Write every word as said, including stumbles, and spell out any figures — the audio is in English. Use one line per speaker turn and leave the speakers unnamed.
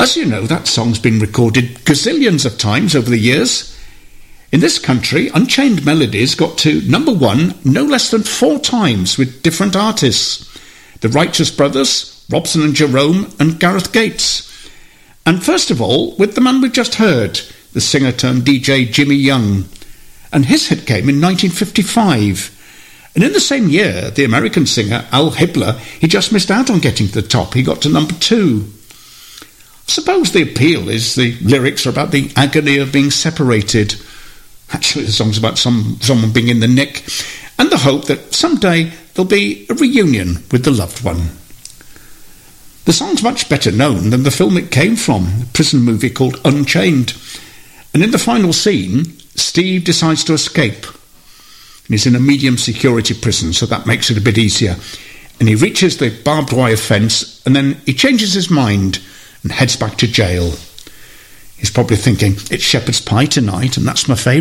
As you know, that song's been recorded gazillions of times over the years. In this country, Unchained Melodies got to number one no less than four times with different artists. The Righteous Brothers, Robson and Jerome, and Gareth Gates. And first of all, with the man we've just heard, the singer-turned-D J Jimmy Young. And his hit came in nineteen fifty-five. And in the same year, the American singer Al Hibbler, he just missed out on getting to the top. He got to number two. I suppose the appeal is the lyrics are about the agony of being separated. Actually, the song's about some someone being in the nick, and the hope that someday there'll be a reunion with the loved one. The song's much better known than the film it came from, a prison movie called Unchained. And in the final scene, Steve decides to escape. And he's in a medium security prison, so that makes it a bit easier. And he reaches the barbed wire fence, and then he changes his mind and heads back to jail. He's probably thinking, it's shepherd's pie tonight, and that's my favourite.